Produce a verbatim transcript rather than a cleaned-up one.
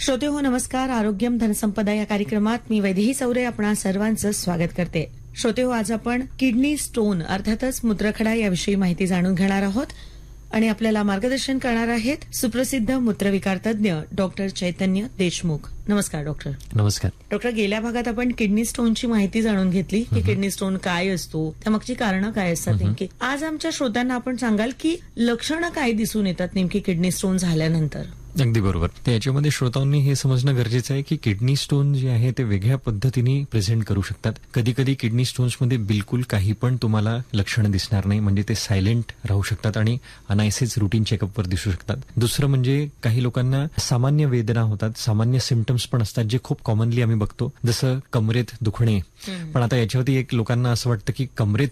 श्रोते हो नमस्कार. आरोग्यम धनसंपदा या कार्यक्रमात मी वैदेही चौरे आपणा सर्वांचं स्वागत करते. श्रोते हो, आज आपण किडनी स्टोन अर्थातच मूत्रखडा याविषयी माहिती जाणून घेणार आहोत आणि आपल्याला मार्गदर्शन करणार आहेत सुप्रसिद्ध मूत्रविकार तज्ञ डॉक्टर चैतन्य देशमुख. नमस्कार डॉक्टर. नमस्कार डॉक्टर. गेल्या भागात आपण किडनी स्टोनची माहिती जाणून घेतली की किडनी स्टोन काय असतो, त्यामागची कारणं काय असतात नेमकी. आज आमच्या श्रोत्यांना आपण सांगाल की लक्षणं काय दिसून येतात नेमकी किडनी स्टोन झाल्यानंतर. अगदी बरोबर. तर याच्यामध्ये श्रोतांनी हे समजणं गरजेचं आहे की किडनी स्टोन जे आहे ते वेगळ्या पद्धतीने प्रेझेंट करू शकतात. कधी कधी किडनी स्टोन्समध्ये बिलकुल काही पण तुम्हाला लक्षणं दिसणार नाही, म्हणजे ते सायलेंट राहू शकतात आणि अनायसेच रुटीन चेकअपवर दिसू शकतात. दुसरं म्हणजे काही लोकांना सामान्य वेदना होतात, सामान्य सिम्पटम्स पण असतात जे खूप कॉमनली आम्ही बघतो, जसं कमरेत दुखणे. पण आता याच्यावरती एक लोकांना असं वाटतं की कमरेत